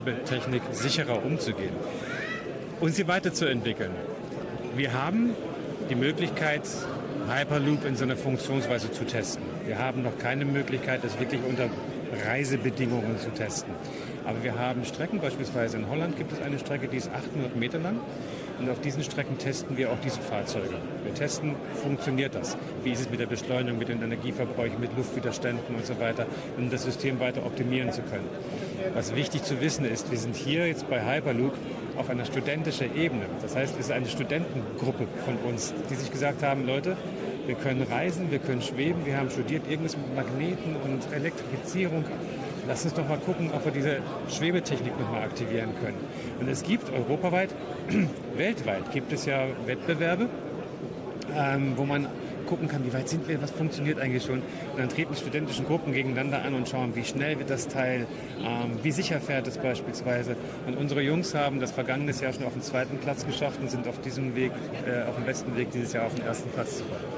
Technik sicherer umzugehen und sie weiterzuentwickeln. Wir haben die Möglichkeit, Hyperloop in so einer Funktionsweise zu testen. Wir haben noch keine Möglichkeit, das wirklich unter Reisebedingungen zu testen. Aber wir haben Strecken, beispielsweise in Holland gibt es eine Strecke, die ist 800 Meter lang. Und auf diesen Strecken testen wir auch diese Fahrzeuge. Wir testen, funktioniert das? Wie ist es mit der Beschleunigung, mit den Energieverbräuchen, mit Luftwiderständen und so weiter, um das System weiter optimieren zu können. Was wichtig zu wissen ist, wir sind hier jetzt bei Hyperloop auf einer studentischen Ebene. Das heißt, es ist eine Studentengruppe von uns, die sich gesagt haben, Leute, wir können reisen, wir können schweben, wir haben studiert irgendwas mit Magneten und Elektrifizierung. Lass uns doch mal gucken, ob wir diese Schwebetechnik noch mal aktivieren können. Und es gibt europaweit, weltweit gibt es ja Wettbewerbe, wo man gucken kann, wie weit sind wir, was funktioniert eigentlich schon. Und dann treten studentischen Gruppen gegeneinander an und schauen, wie schnell wird das Teil, wie sicher fährt es beispielsweise. Und unsere Jungs haben das vergangenes Jahr schon auf den 2. Platz geschafft und sind auf diesem Weg, auf dem besten Weg, dieses Jahr auf den 1. Platz zu kommen.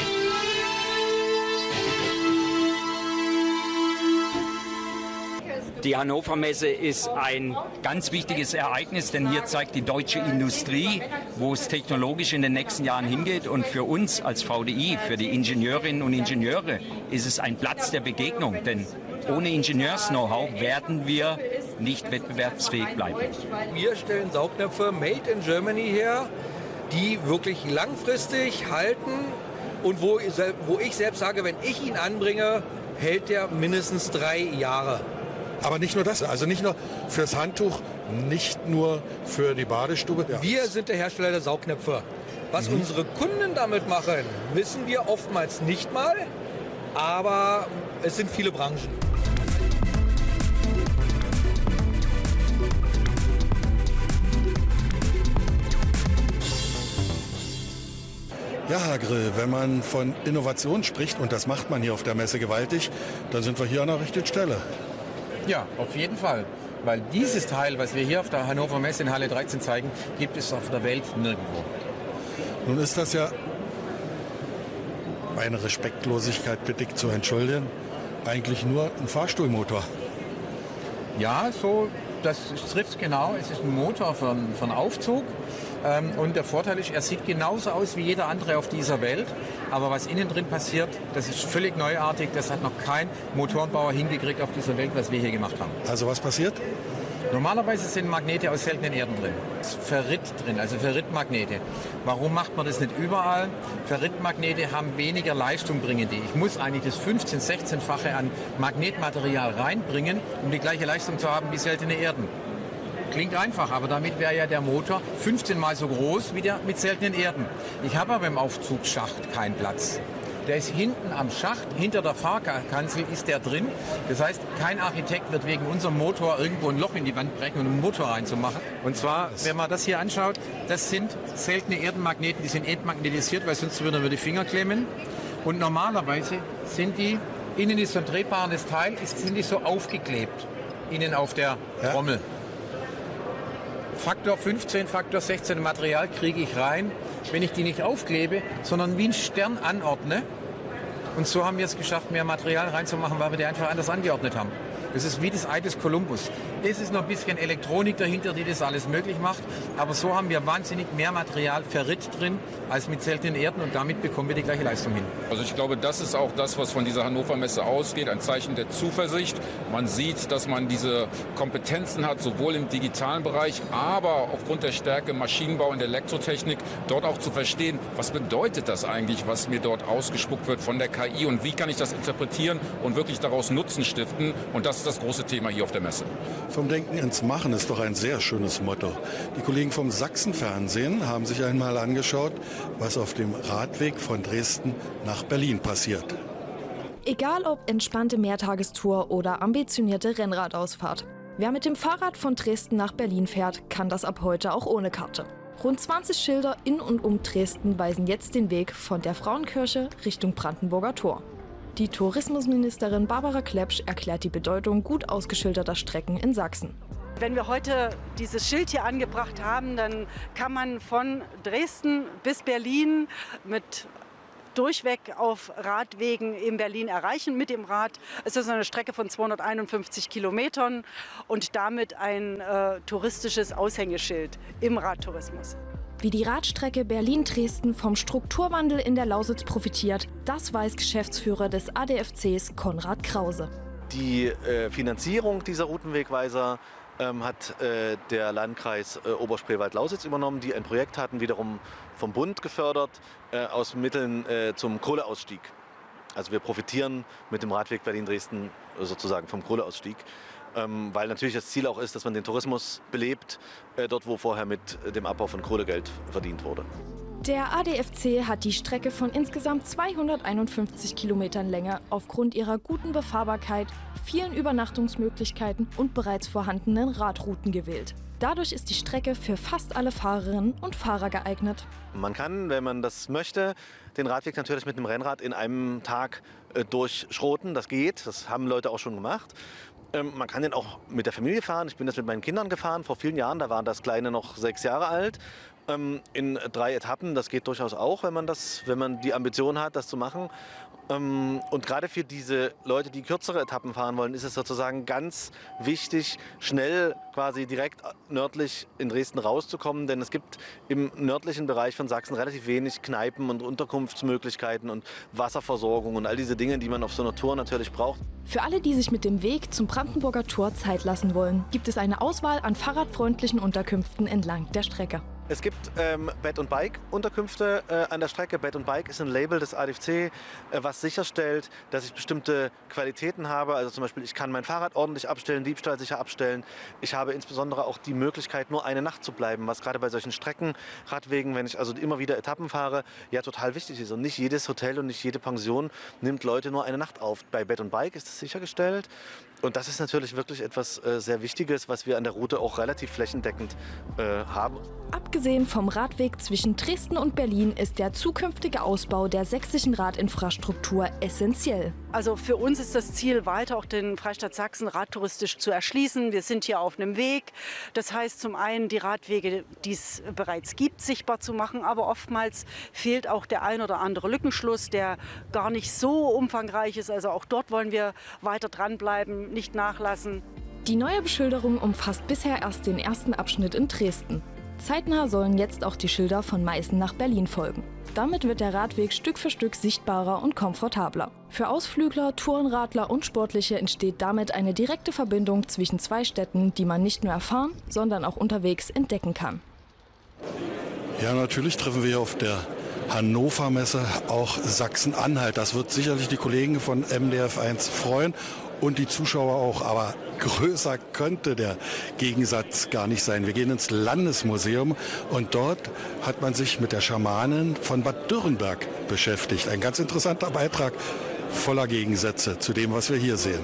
Die Hannover Messe ist ein ganz wichtiges Ereignis, denn hier zeigt die deutsche Industrie, wo es technologisch in den nächsten Jahren hingeht. Und für uns als VDI, für die Ingenieurinnen und Ingenieure, ist es ein Platz der Begegnung. Denn ohne Ingenieurs-Know-how werden wir nicht wettbewerbsfähig bleiben. Wir stellen Saugnäpfe made in Germany her, die wirklich langfristig halten und wo ich selbst sage, wenn ich ihn anbringe, hält der mindestens 3 Jahre. Aber nicht nur das, also nicht nur fürs Handtuch, nicht nur für die Badestube. Ja. Wir sind der Hersteller der Saugnäpfe. Was unsere Kunden damit machen, wissen wir oftmals nicht mal, aber es sind viele Branchen. Ja, Herr Grill, wenn man von Innovation spricht, und das macht man hier auf der Messe gewaltig, dann sind wir hier an der richtigen Stelle. Ja, auf jeden Fall. Weil dieses Teil, was wir hier auf der Hannover Messe in Halle 13 zeigen, gibt es auf der Welt nirgendwo. Nun ist das ja, meine Respektlosigkeit bitte ich zu entschuldigen, eigentlich nur ein Fahrstuhlmotor. Ja, so, das trifft es genau. Es ist ein Motor von Aufzug. Und der Vorteil ist, er sieht genauso aus wie jeder andere auf dieser Welt. Aber was innen drin passiert, das ist völlig neuartig. Das hat noch kein Motorenbauer hingekriegt auf dieser Welt, was wir hier gemacht haben. Also was passiert? Normalerweise sind Magnete aus seltenen Erden drin. Ferrit drin, also Ferritmagnete. Warum macht man das nicht überall? Ferritmagnete haben weniger Leistung, bringen die. Ich muss eigentlich das 15-, 16-fache an Magnetmaterial reinbringen, um die gleiche Leistung zu haben wie seltene Erden. Klingt einfach, aber damit wäre ja der Motor 15 Mal so groß wie der mit seltenen Erden. Ich habe aber im Aufzugsschacht keinen Platz. Der ist hinten am Schacht, hinter der Fahrkanzel ist der drin. Das heißt, kein Architekt wird wegen unserem Motor irgendwo ein Loch in die Wand brechen, um einen Motor reinzumachen. Und zwar, wenn man das hier anschaut, das sind seltene Erdenmagneten, die sind entmagnetisiert, weil sonst würden wir die Finger klemmen. Und normalerweise sind die, innen ist so ein drehbares Teil, sind die so aufgeklebt, innen auf der Trommel. Faktor 15, Faktor 16 Material kriege ich rein, wenn ich die nicht aufklebe, sondern wie ein Stern anordne. Und so haben wir es geschafft, mehr Material reinzumachen, weil wir die einfach anders angeordnet haben. Das ist wie das Ei des Kolumbus. Es ist noch ein bisschen Elektronik dahinter, die das alles möglich macht. Aber so haben wir wahnsinnig mehr Material Ferrit drin als mit seltenen Erden und damit bekommen wir die gleiche Leistung hin. Also ich glaube, das ist auch das, was von dieser Hannover Messe ausgeht, ein Zeichen der Zuversicht. Man sieht, dass man diese Kompetenzen hat, sowohl im digitalen Bereich, aber aufgrund der Stärke im Maschinenbau und der Elektrotechnik, dort auch zu verstehen, was bedeutet das eigentlich, was mir dort ausgespuckt wird von der KI und wie kann ich das interpretieren und wirklich daraus Nutzen stiften. Und das ist das große Thema hier auf der Messe. Vom Denken ins Machen ist doch ein sehr schönes Motto. Die Kollegen vom Sachsenfernsehen haben sich einmal angeschaut, was auf dem Radweg von Dresden nach Berlin passiert. Egal ob entspannte Mehrtagestour oder ambitionierte Rennradausfahrt. Wer mit dem Fahrrad von Dresden nach Berlin fährt, kann das ab heute auch ohne Karte. Rund 20 Schilder in und um Dresden weisen jetzt den Weg von der Frauenkirche Richtung Brandenburger Tor. Die Tourismusministerin Barbara Klepsch erklärt die Bedeutung gut ausgeschilderter Strecken in Sachsen. Wenn wir heute dieses Schild hier angebracht haben, dann kann man von Dresden bis Berlin mit durchweg auf Radwegen in Berlin erreichen mit dem Rad. Es ist eine Strecke von 251 Kilometern und damit ein touristisches Aushängeschild im Radtourismus. Wie die Radstrecke Berlin-Dresden vom Strukturwandel in der Lausitz profitiert, das weiß Geschäftsführer des ADFCs Konrad Krause. Die Finanzierung dieser Routenwegweiser hat der Landkreis Oberspreewald-Lausitz übernommen, die ein Projekt hatten, wiederum vom Bund gefördert, aus Mitteln zum Kohleausstieg. Also wir profitieren mit dem Radweg Berlin-Dresden sozusagen vom Kohleausstieg, weil natürlich das Ziel auch ist, dass man den Tourismus belebt, dort wo vorher mit dem Abbau von Kohlegeld verdient wurde. Der ADFC hat die Strecke von insgesamt 251 Kilometern Länge aufgrund ihrer guten Befahrbarkeit, vielen Übernachtungsmöglichkeiten und bereits vorhandenen Radrouten gewählt. Dadurch ist die Strecke für fast alle Fahrerinnen und Fahrer geeignet. Man kann, wenn man das möchte, den Radweg natürlich mit einem Rennrad in einem Tag durchschroten. Das geht, das haben Leute auch schon gemacht. Man kann den auch mit der Familie fahren. Ich bin das mit meinen Kindern gefahren vor vielen Jahren, da war das Kleine noch 6 Jahre alt. In 3 Etappen, das geht durchaus auch, wenn man die Ambition hat, das zu machen. Und gerade für diese Leute, die kürzere Etappen fahren wollen, ist es sozusagen ganz wichtig, schnell quasi direkt nördlich in Dresden rauszukommen. Denn es gibt im nördlichen Bereich von Sachsen relativ wenig Kneipen und Unterkunftsmöglichkeiten und Wasserversorgung und all diese Dinge, die man auf so einer Tour natürlich braucht. Für alle, die sich mit dem Weg zum Brandenburger Tor Zeit lassen wollen, gibt es eine Auswahl an fahrradfreundlichen Unterkünften entlang der Strecke. Es gibt Bed- und Bike-Unterkünfte an der Strecke. Bed und Bike ist ein Label des ADFC, was sicherstellt, dass ich bestimmte Qualitäten habe. Also zum Beispiel, ich kann mein Fahrrad ordentlich abstellen, diebstahlsicher abstellen. Ich habe insbesondere auch die Möglichkeit, nur eine Nacht zu bleiben, was gerade bei solchen Streckenradwegen, wenn ich also immer wieder Etappen fahre, ja total wichtig ist. Und nicht jedes Hotel und nicht jede Pension nimmt Leute nur eine Nacht auf. Bei Bed und Bike ist das sichergestellt. Und das ist natürlich wirklich etwas sehr Wichtiges, was wir an der Route auch relativ flächendeckend haben. Abgesehen vom Radweg zwischen Dresden und Berlin ist der zukünftige Ausbau der sächsischen Radinfrastruktur essentiell. Also für uns ist das Ziel, weiter auch den Freistaat Sachsen radtouristisch zu erschließen. Wir sind hier auf einem Weg. Das heißt zum einen, die Radwege, die es bereits gibt, sichtbar zu machen. Aber oftmals fehlt auch der ein oder andere Lückenschluss, der gar nicht so umfangreich ist. Also auch dort wollen wir weiter dranbleiben, nicht nachlassen. Die neue Beschilderung umfasst bisher erst den ersten Abschnitt in Dresden. Zeitnah sollen jetzt auch die Schilder von Meißen nach Berlin folgen. Damit wird der Radweg Stück für Stück sichtbarer und komfortabler. Für Ausflügler, Tourenradler und Sportliche entsteht damit eine direkte Verbindung zwischen 2 Städten, die man nicht nur erfahren, sondern auch unterwegs entdecken kann. Ja, natürlich treffen wir hier auf der Hannover Messe auch Sachsen-Anhalt. Das wird sicherlich die Kollegen von MDF1 freuen und die Zuschauer auch. Aber größer könnte der Gegensatz gar nicht sein. Wir gehen ins Landesmuseum und dort hat man sich mit der Schamanin von Bad Dürrenberg beschäftigt. Ein ganz interessanter Beitrag voller Gegensätze zu dem, was wir hier sehen.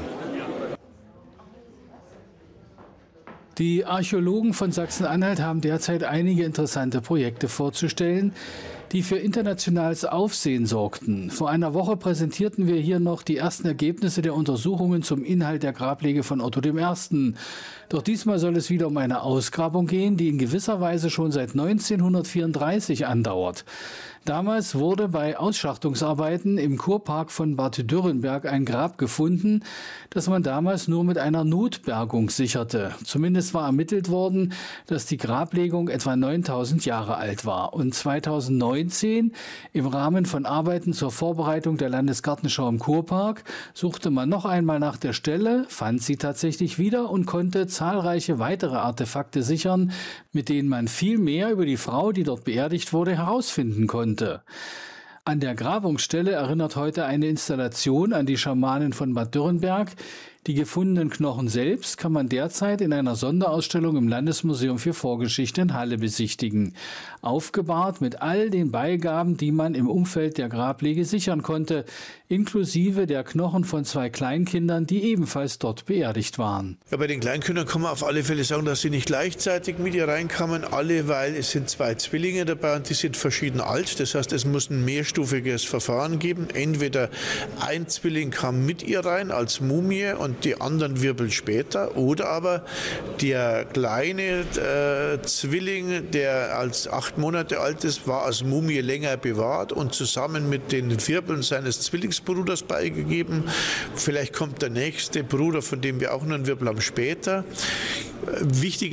Die Archäologen von Sachsen-Anhalt haben derzeit einige interessante Projekte vorzustellen, die für internationales Aufsehen sorgten. Vor einer Woche präsentierten wir hier noch die ersten Ergebnisse der Untersuchungen zum Inhalt der Grablege von Otto I. Doch diesmal soll es wieder um eine Ausgrabung gehen, die in gewisser Weise schon seit 1934 andauert. Damals wurde bei Ausschachtungsarbeiten im Kurpark von Bad Dürrenberg ein Grab gefunden, das man damals nur mit einer Notbergung sicherte. Zumindest war ermittelt worden, dass die Grablegung etwa 9000 Jahre alt war. Und 2019, im Rahmen von Arbeiten zur Vorbereitung der Landesgartenschau im Kurpark, suchte man noch einmal nach der Stelle, fand sie tatsächlich wieder und konnte zahlreiche weitere Artefakte sichern, mit denen man viel mehr über die Frau, die dort beerdigt wurde, herausfinden konnte. An der Grabungsstelle erinnert heute eine Installation an die Schamanin von Bad Dürrenberg. Die gefundenen Knochen selbst kann man derzeit in einer Sonderausstellung im Landesmuseum für Vorgeschichte in Halle besichtigen. Aufgebahrt mit all den Beigaben, die man im Umfeld der Grablege sichern konnte, inklusive der Knochen von 2 Kleinkindern, die ebenfalls dort beerdigt waren. Ja, bei den Kleinkindern kann man auf alle Fälle sagen, dass sie nicht gleichzeitig mit ihr reinkamen, alle, weil es sind 2 Zwillinge dabei und die sind verschieden alt. Das heißt, es muss ein mehrstufiges Verfahren geben. Entweder ein Zwilling kam mit ihr rein als Mumie und und die anderen Wirbel später. Oder aber der kleine Zwilling, der als 8 Monate alt ist, war als Mumie länger bewahrt und zusammen mit den Wirbeln seines Zwillingsbruders beigegeben. Vielleicht kommt der nächste Bruder, von dem wir auch noch einen Wirbel haben, später. Wichtig